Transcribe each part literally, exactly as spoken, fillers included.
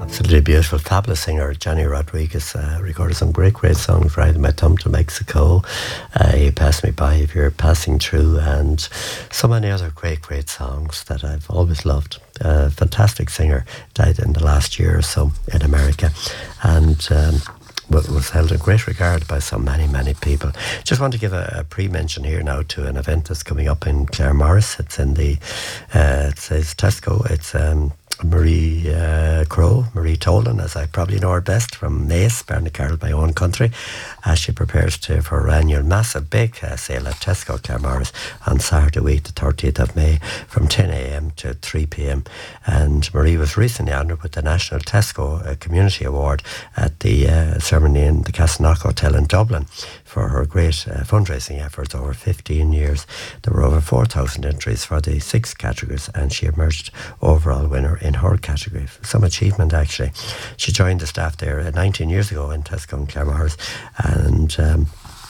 Absolutely beautiful, fabulous singer. Johnny Rodriguez uh, recorded some great, great songs. Riding my thumb to Mexico, uh, You Pass Me By If You're Passing Through, and so many other great, great songs that I've always loved. Uh, fantastic singer, died in the last year or so in America, and um, was held in great regard by so many, many people. Just want to give a, a pre-mention here now to an event that's coming up in Claremorris. It's in the, uh, it says Tesco. It's um, Marie uh, Crowe, Marie Tolan, as I probably know her best, from Naas, Barnacarroll, my own country, as she prepares to for her annual massive bake uh, sale at Tesco Claremorris on Saturday week, the thirtieth of May, from ten a.m. to three p.m. And Marie was recently honoured with the National Tesco uh, Community Award at the uh, ceremony in the Castleknock Hotel in Dublin for her great uh, fundraising efforts over fifteen years. There were over four thousand entries for the six categories, and she emerged overall winner in her category. Some achievement, actually. She joined the staff there uh, nineteen years ago in Tesco and Claremorris, and um,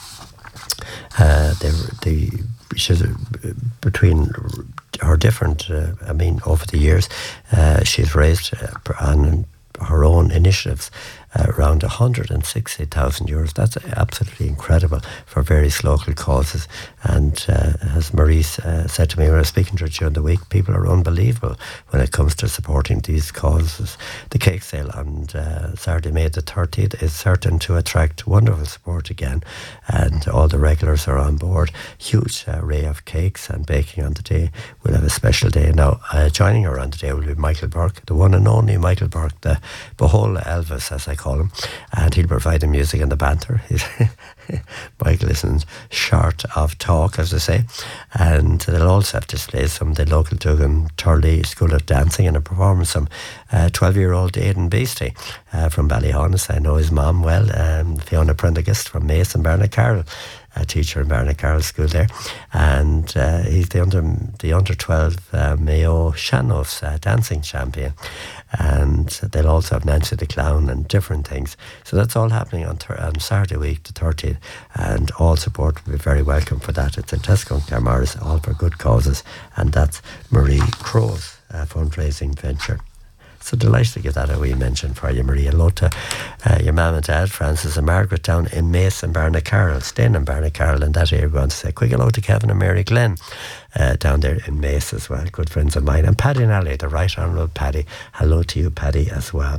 uh, they, they, she's, uh, between her different, uh, I mean, over the years, uh, she's raised uh, on her own initiatives Uh, around one hundred sixty thousand euros. That's absolutely incredible for various local causes. And uh, as Maurice uh, said to me when I was speaking to her during the week, people are unbelievable when it comes to supporting these causes. The cake sale on uh, Saturday, May the thirtieth is certain to attract wonderful support again, and all the regulars are on board. Huge array of cakes and baking on the day. We'll have a special day. Now, uh, joining her on the day will be Michael Burke, the one and only Michael Burke, the Behold Elvis, as I call him, and he'll provide the music and the banter. Michael isn't short of talk, as they say, and they'll also have displays from the local Duggan Turley School of Dancing and a performance from uh, twelve-year-old Aidan Beastie uh, from Ballyhonus. I know his mum well, um, Fiona Prendergast from Mason Barnacarroll, a teacher in Barnacarroll School there, and uh, he's the under the under twelve uh, Mayo Shanos uh, dancing champion, and they'll also have Nancy the Clown and different things. So that's all happening on, thir- on Saturday week, the thirtieth, and all support will be very welcome for that. It's in Tesco and Claremorris, all for good causes, and that's Marie Crowe's uh, fundraising venture. So delighted to give that a wee mention for you, Marie. Hello to uh, your mum and dad, Francis and Margaret, down in Mason, Barnacarroll, staying in Barnacarroll in that area. We want to say quick hello to Kevin and Mary Glenn uh, down there in Mace as well, good friends of mine. And Paddy Nally, the Right Honourable Paddy. Hello to you, Paddy, as well.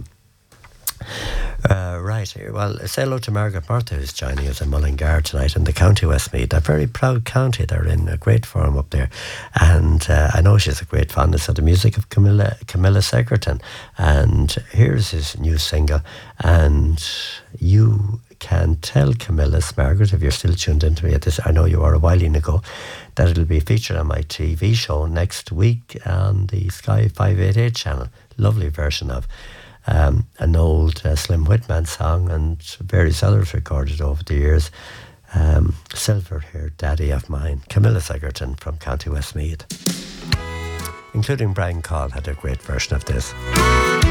Uh, right, well, say hello to Margaret Murtha, who's joining us in Mullingar tonight in the County Westmeath, a very proud county. They're in a great form up there, and uh, I know she's a great fondness of the music of Camilla Camilla Segerton, and here's his new single, and you can tell Camilla's, Margaret, if you're still tuned into me at this, I know you are a while ago, that it'll be featured on my T V show next week on the Sky five eighty-eight channel. Lovely version of Um, an old uh, Slim Whitman song and various others recorded over the years. Um, Silver Hair Daddy of Mine, Camilla Segerton from County Westmeath, including Brian Call had a great version of this.